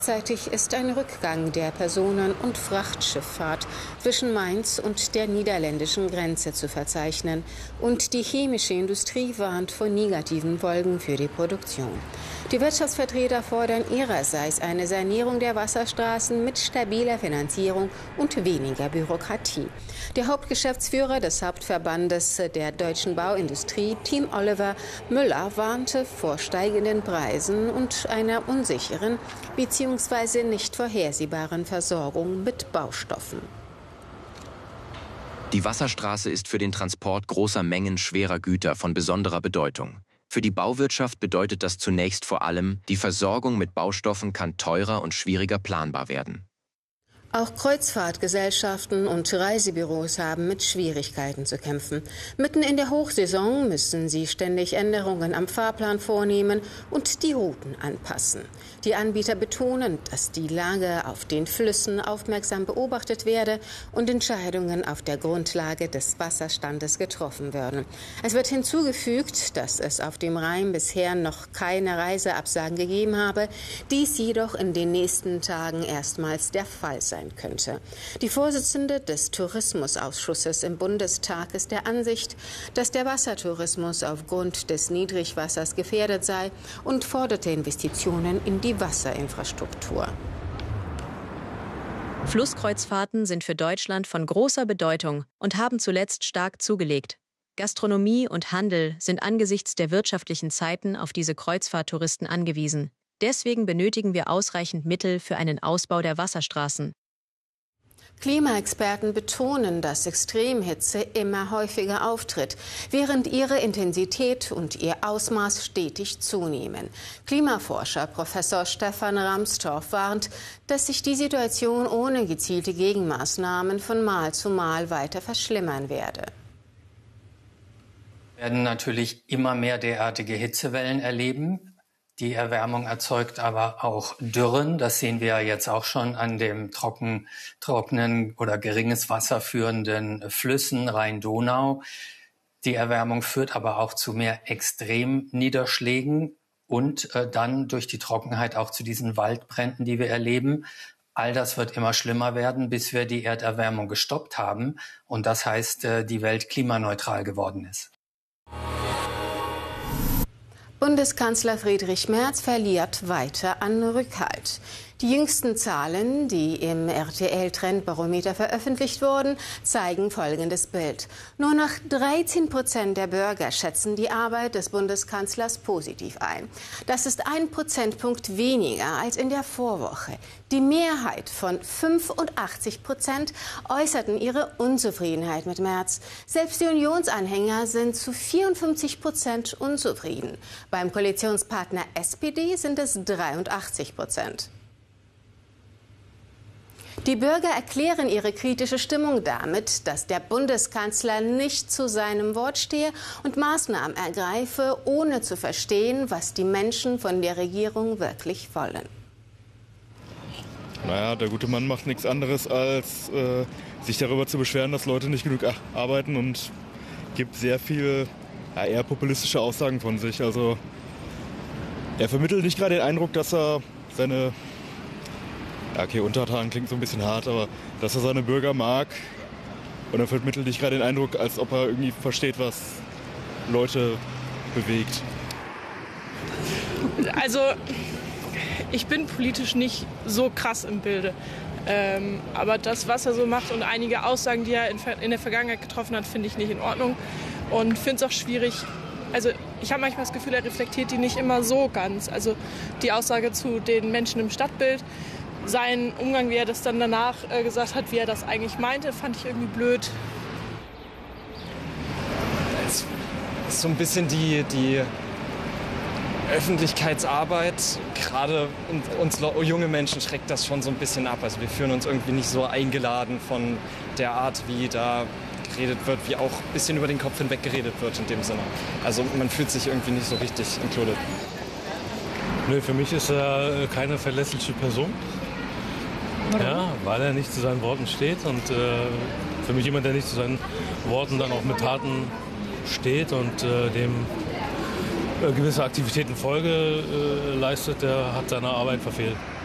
Gleichzeitig ist ein Rückgang der Personen- und Frachtschifffahrt zwischen Mainz und der niederländischen Grenze zu verzeichnen. Und die chemische Industrie warnt vor negativen Folgen für die Produktion. Die Wirtschaftsvertreter fordern ihrerseits eine Sanierung der Wasserstraßen mit stabiler Finanzierung und weniger Bürokratie. Der Hauptgeschäftsführer des Hauptverbandes der deutschen Bauindustrie, Tim Oliver Müller, warnte vor steigenden Preisen und einer unsicheren bzw. nicht vorhersehbaren Versorgung mit Baustoffen. Die Wasserstraße ist für den Transport großer Mengen schwerer Güter von besonderer Bedeutung. Für die Bauwirtschaft bedeutet das zunächst vor allem, die Versorgung mit Baustoffen kann teurer und schwieriger planbar werden. Auch Kreuzfahrtgesellschaften und Reisebüros haben mit Schwierigkeiten zu kämpfen. Mitten in der Hochsaison müssen sie ständig Änderungen am Fahrplan vornehmen und die Routen anpassen. Die Anbieter betonen, dass die Lage auf den Flüssen aufmerksam beobachtet werde und Entscheidungen auf der Grundlage des Wasserstandes getroffen würden. Es wird hinzugefügt, dass es auf dem Rhein bisher noch keine Reiseabsagen gegeben habe, dies jedoch in den nächsten Tagen erstmals der Fall sein könnte. Die Vorsitzende des Tourismusausschusses im Bundestag ist der Ansicht, dass der Wassertourismus aufgrund des Niedrigwassers gefährdet sei und forderte Investitionen in die Wasserinfrastruktur. Flusskreuzfahrten sind für Deutschland von großer Bedeutung und haben zuletzt stark zugelegt. Gastronomie und Handel sind angesichts der wirtschaftlichen Zeiten auf diese Kreuzfahrttouristen angewiesen. Deswegen benötigen wir ausreichend Mittel für einen Ausbau der Wasserstraßen. Klimaexperten betonen, dass Extremhitze immer häufiger auftritt, während ihre Intensität und ihr Ausmaß stetig zunehmen. Klimaforscher Professor Stefan Ramstorff warnt, dass sich die Situation ohne gezielte Gegenmaßnahmen von Mal zu Mal weiter verschlimmern werde. Wir werden natürlich immer mehr derartige Hitzewellen erleben. Die Erwärmung erzeugt aber auch Dürren. Das sehen wir ja jetzt auch schon an dem trockenen oder geringes Wasser führenden Flüssen Rhein-Donau. Die Erwärmung führt aber auch zu mehr Extremniederschlägen und dann durch die Trockenheit auch zu diesen Waldbränden, die wir erleben. All das wird immer schlimmer werden, bis wir die Erderwärmung gestoppt haben. Und das heißt, die Welt klimaneutral geworden ist. Bundeskanzler Friedrich Merz verliert weiter an Rückhalt. Die jüngsten Zahlen, die im RTL-Trendbarometer veröffentlicht wurden, zeigen folgendes Bild. Nur noch 13% der Bürger schätzen die Arbeit des Bundeskanzlers positiv ein. Das ist 1 Prozentpunkt weniger als in der Vorwoche. Die Mehrheit von 85% äußerten ihre Unzufriedenheit mit Merz. Selbst die Unionsanhänger sind zu 54% unzufrieden. Beim Koalitionspartner SPD sind es 83%. Die Bürger erklären ihre kritische Stimmung damit, dass der Bundeskanzler nicht zu seinem Wort stehe und Maßnahmen ergreife, ohne zu verstehen, was die Menschen von der Regierung wirklich wollen. Naja, der gute Mann macht nichts anderes, als sich darüber zu beschweren, dass Leute nicht genug arbeiten, und gibt sehr viel eher populistische Aussagen von sich. Also er vermittelt nicht gerade den Eindruck, dass er seine... Okay, Untertan klingt so ein bisschen hart, aber dass er seine Bürger mag, und er vermittelt nicht gerade den Eindruck, als ob er irgendwie versteht, was Leute bewegt. Also, ich bin politisch nicht so krass im Bilde. Aber das, was er so macht und einige Aussagen, die er in der Vergangenheit getroffen hat, finde ich nicht in Ordnung. Und finde es auch schwierig. Also, ich habe manchmal das Gefühl, er reflektiert die nicht immer so ganz. Also, die Aussage zu den Menschen im Stadtbild, sein Umgang, wie er das dann danach gesagt hat, wie er das eigentlich meinte, fand ich irgendwie blöd. Es ist so ein bisschen die Öffentlichkeitsarbeit, gerade uns junge Menschen schreckt das schon so ein bisschen ab. Also wir fühlen uns irgendwie nicht so eingeladen von der Art, wie da geredet wird, wie auch ein bisschen über den Kopf hinweg geredet wird in dem Sinne. Also man fühlt sich irgendwie nicht so richtig included. Nö, für mich ist er keine verlässliche Person. Ja, weil er nicht zu seinen Worten steht, und für mich jemand, der nicht zu seinen Worten dann auch mit Taten steht und dem gewisse Aktivitäten Folge leistet, der hat seine Arbeit verfehlt.